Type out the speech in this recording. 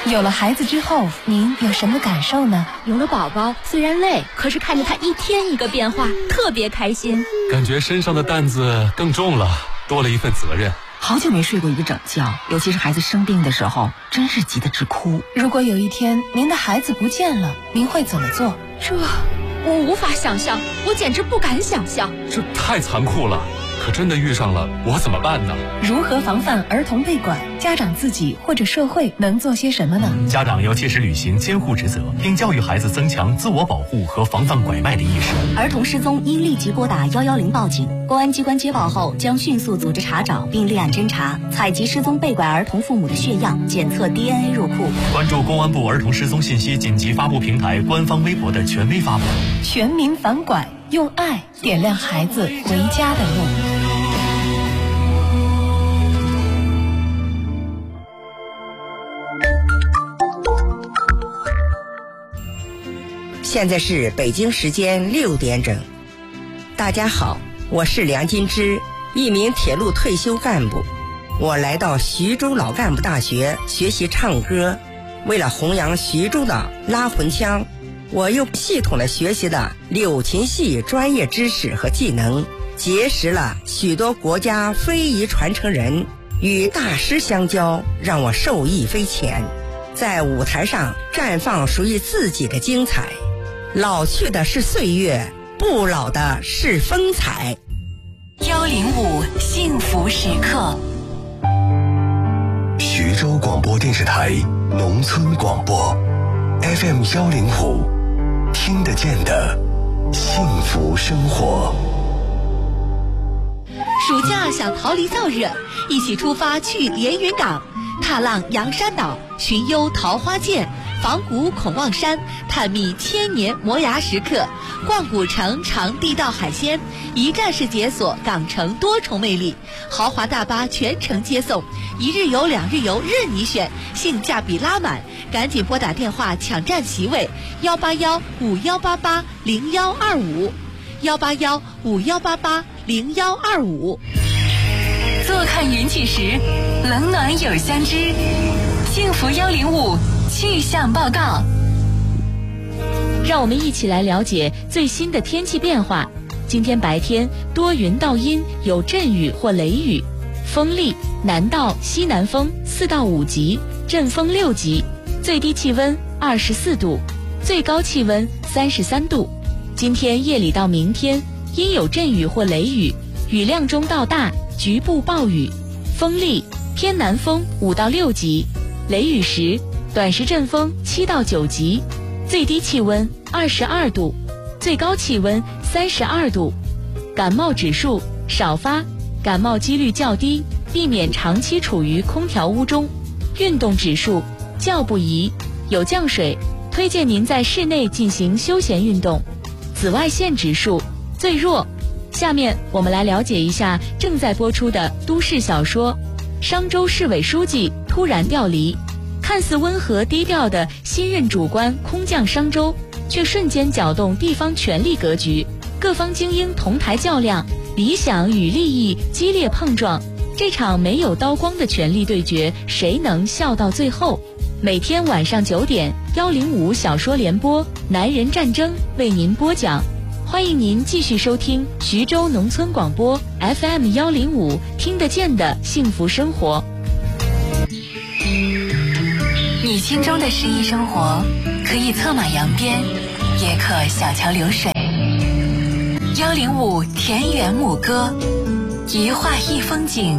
有了孩子之后，您有什么感受呢？ 有了宝宝，虽然累，可是看着他一天一个变化，特别开心。 感觉身上的担子更重了，多了一份责任。 好久没睡过一个整觉，尤其是孩子生病的时候，真是急得直哭。 如果有一天您的孩子不见了，您会怎么做？ 我无法想象，我简直不敢想象。 这太残酷了，可真的遇上了，我怎么办呢？ 如何防范儿童被拐？家长自己或者社会能做些什么呢？ 家长要切实履行监护职责，并教育孩子增强自我保护和防范拐卖的意识。 儿童失踪应立即拨打110报警，公安机关接报后将迅速组织查找并立案侦查，采集失踪被拐儿童父母的血样，检测 DNA 入库。 关注公安部儿童失踪信息紧急发布平台官方微博的权威发布。 全民反拐，用爱点亮孩子回家的路。 现在是北京时间6点整。大家好，我是梁金枝，一名铁路退休干部。我来到徐州老干部大学学习唱歌，为了弘扬徐州的拉魂腔，我又系统地学习了柳琴戏专业知识和技能，结识了许多国家非遗传承人，与大师相交，让我受益匪浅，在舞台上绽放属于自己的精彩。老去的是岁月，不老的是风采。 105幸福时刻， 徐州广播电视台农村广播 FM 105，听得见的幸福生活。 暑假想逃离燥热，一起出发去连云港，踏浪洋山岛，寻幽桃花涧，访古孔望山，探秘千年磨牙时刻，逛古城尝地道海鲜，一站式解锁港城多重魅力，豪华大巴全程接送，1日游2日游任你选，性价比拉满，赶紧拨打电话抢占席位18151880125 18151880125。 坐看云起时，冷暖有相知。幸福105气象报告， 让我们一起来了解最新的天气变化。今天白天多云到阴，有阵雨或雷雨，风力南到西南风4到5级，阵风6级，最低气温24度，最高气温33度。今天夜里到明天阴有阵雨或雷雨，雨量中到大，局部暴雨，风力偏南风5到6级，雷雨时短时阵风7到9级，最低气温22度，最高气温32度。感冒指数少发，感冒几率较低，避免长期处于空调屋中。运动指数较不宜，有降水，推荐您在室内进行休闲运动。紫外线指数最弱。下面我们来了解一下正在播出的都市小说《商州市委书记突然调离》。看似温和低调的新任主官空降商州，却瞬间搅动地方权力格局，各方精英同台较量，理想与利益激烈碰撞。这场没有刀光的权力对决，谁能笑到最后？每天晚上9点，105小说联播《男人战争》为您播讲。欢迎您继续收听徐州农村广播 FM 105，听得见的幸福生活。 你心中的诗意生活，可以策马扬鞭，也可小桥流水。105田园牧歌，一画一风景。